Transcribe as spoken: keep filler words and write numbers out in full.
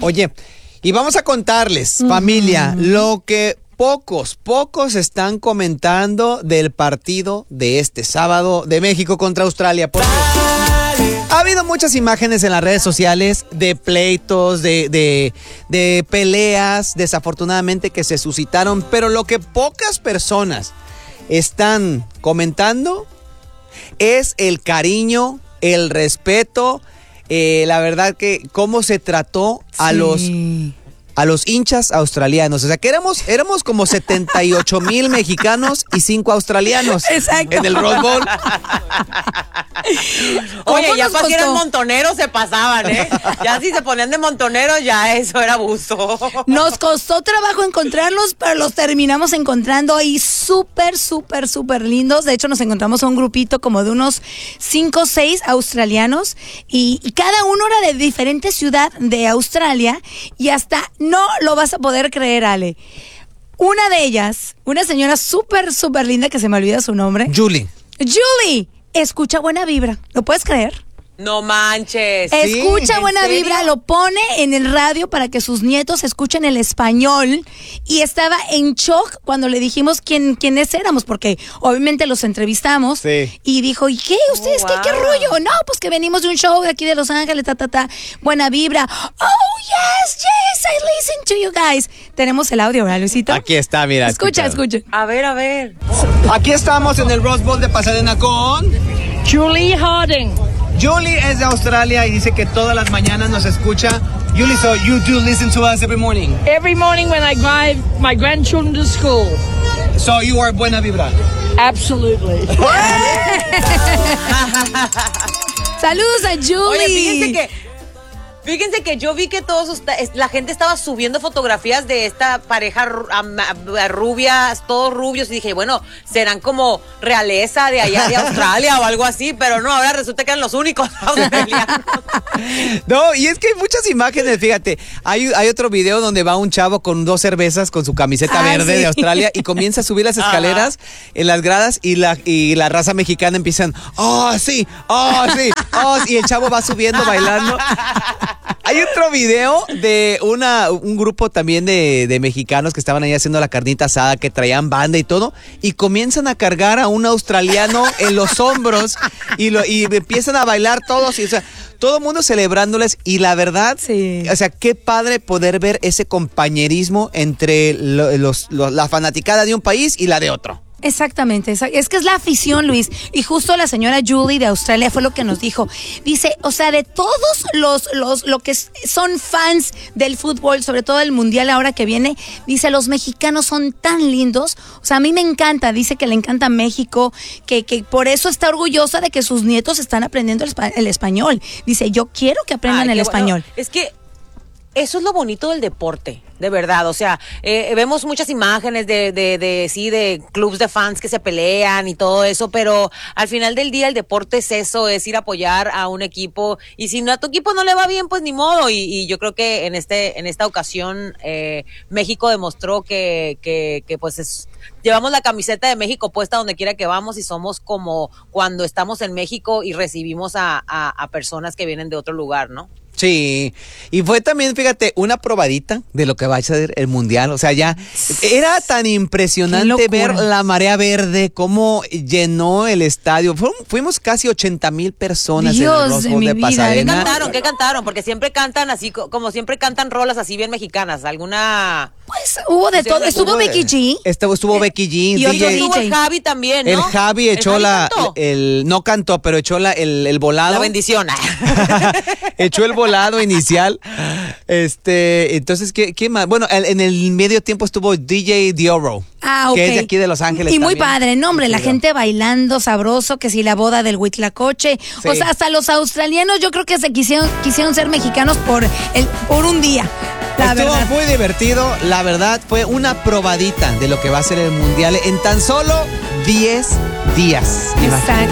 Oye, y vamos a contarles, uh-huh. familia, lo que pocos, pocos están comentando del partido de este sábado de México contra Australia. Porque ha habido muchas imágenes en las redes sociales de pleitos, de, de, de peleas, desafortunadamente, que se suscitaron, pero lo que pocas personas están comentando es el cariño, el respeto, eh, la verdad que cómo se trató a sí. los a los hinchas australianos. O sea, que éramos, éramos como setenta y ocho mil mexicanos y cinco australianos. Exacto. En el Rose Bowl. Oye, ya para que eran montoneros se pasaban, ¿eh? Ya si se ponían de montoneros, ya eso era abuso. Nos costó trabajo encontrarlos, pero los terminamos encontrando y súper, súper, súper lindos. De hecho, nos encontramos a un grupito como de unos cinco o seis australianos y, y cada uno era de diferente ciudad de Australia y hasta no lo vas a poder creer, Ale. Una de ellas, una señora súper, súper linda que se me olvida su nombre. Julie. Julie. Escucha Buena Vibra, ¿lo puedes creer? No manches. Escucha ¿Sí? Buena ¿En Vibra, serio? lo pone en el radio para que sus nietos escuchen el español y estaba en shock cuando le dijimos quién, quiénes éramos, porque obviamente los entrevistamos sí. y dijo, ¿y qué? ¿Ustedes oh, wow. qué, qué rollo? No, pues que venimos de un show de aquí de Los Ángeles, ta, ta, ta, Buena Vibra. Oh, yes, yes, I listen to you guys. Tenemos el audio, ¿verdad, Luisito? Aquí está, mira. Escucha, escucha. A ver, a ver. Aquí estamos en el Rose Bowl de Pasadena con Julie Harding. Julie es de Australia y dice que todas las mañanas nos escucha. Julie, so you do listen to us every morning? Every morning when I drive my grandchildren to school. So you are Buena Vibra? Absolutely. Saludos a Julie. Oye, fíjense que Fíjense que yo vi que todos la gente estaba subiendo fotografías de esta pareja rubias, todos rubios, y dije, bueno, serán como realeza de allá de Australia o algo así, pero no, ahora resulta que eran los únicos australianos. No, y es que hay muchas imágenes, fíjate, hay, hay otro video donde va un chavo con dos cervezas con su camiseta ah, verde sí. de Australia y comienza a subir las escaleras Ajá. en las gradas y la, y la raza mexicana empiezan, oh sí, oh sí, oh sí, y el chavo va subiendo bailando. Hay otro video de una, un grupo también de, de mexicanos que estaban ahí haciendo la carnita asada, que traían banda y todo, y comienzan a cargar a un australiano en los hombros y, lo, y empiezan a bailar todos, y, o sea, todo el mundo celebrándoles, y la verdad, sí. o sea, qué padre poder ver ese compañerismo entre lo, los, los, la fanaticada de un país y la de otro. Exactamente, es que es la afición, Luis, y justo la señora Julie de Australia fue lo que nos dijo. Dice, o sea, de todos los, los, lo que son fans del fútbol, sobre todo el mundial ahora que viene, dice, los mexicanos son tan lindos, o sea, a mí me encanta, dice que le encanta México, que, que por eso está orgullosa de que sus nietos están aprendiendo el, el español. Dice, yo quiero que aprendan Ay, el español. Bueno. Es que eso es lo bonito del deporte, de verdad. O sea, eh, vemos muchas imágenes de, de, de, sí, de clubs de fans que se pelean y todo eso, pero al final del día el deporte es eso, es ir a apoyar a un equipo, y si no, a tu equipo no le va bien, pues ni modo. Y, y yo creo que en este, en esta ocasión eh, México demostró que, que, que pues es, llevamos la camiseta de México puesta donde quiera que vamos, y somos como cuando estamos en México y recibimos a, a, a personas que vienen de otro lugar, ¿no? Sí, y fue también, fíjate, una probadita de lo que va a ser el mundial. O sea, ya era tan impresionante ver la marea verde, cómo llenó el estadio. Fuimos, fuimos casi ochenta mil personas Dios en el Rose Bowl de, de Pasadena. ¿Qué cantaron? ¿Qué cantaron? Porque siempre cantan así, como siempre cantan rolas así bien mexicanas. ¿Alguna? Pues hubo de todo. Estuvo Becky G. Estuvo, estuvo eh, Becky G. Y D J. Estuvo el Javi también, ¿no? El Javi echó ¿El Javi la, cantó? el, no cantó, pero echó la, el, el volado. La bendición. Echó el volado inicial. Este, entonces, ¿qué, qué más? Bueno, en el medio tiempo estuvo D J Dioro. Ah, ok. Que es de aquí de Los Ángeles. Y muy también. padre, no, hombre, la gente bailando sabroso, que si la boda del Huitlacoche. Sí. O sea, hasta los australianos yo creo que se quisieron, quisieron ser mexicanos por, el, por un día. La Estuvo verdad. muy divertido, la verdad, fue una probadita de lo que va a ser el mundial en tan solo diez días. Exacto.